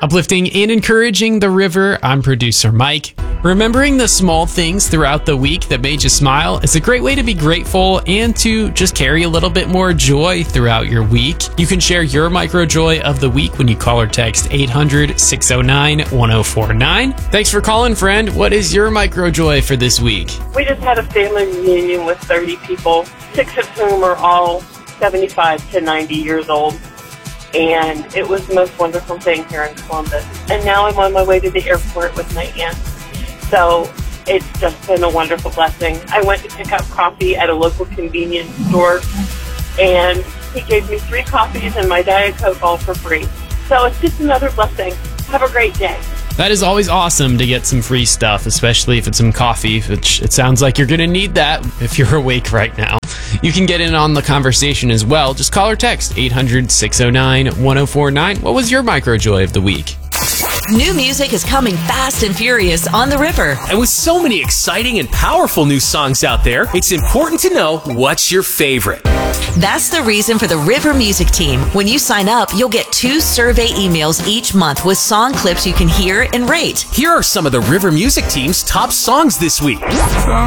Uplifting and encouraging the river, I'm producer Mike. Remembering the small things throughout the week that made you smile is a great way to be grateful and to just carry a little bit more joy throughout your week. You can share your micro joy of the week when you call or text 800-609-1049. Thanks for calling, friend. What is your micro joy for this week? We just had a family reunion with 30 people, 6 of whom are all 75 to 90 years old. And it was the most wonderful thing here in Columbus. And now I'm on my way to the airport with my aunt. So it's just been a wonderful blessing. I went to pick up coffee at a local convenience store, and he gave me 3 coffees and my Diet Coke all for free. So it's just another blessing. Have a great day. That is always awesome to get some free stuff, especially if it's some coffee, which it sounds like you're going to need that if you're awake right now. You can get in on the conversation as well. Just call or text 800-609-1049. What was your micro joy of the week? New music is coming fast and furious on the river. And with so many exciting and powerful new songs out there, it's important to know what's your favorite. That's the reason for the River Music Team. When you sign up, you'll get 2 survey emails each month with song clips you can hear and rate. Here are some of the River Music Team's top songs this week.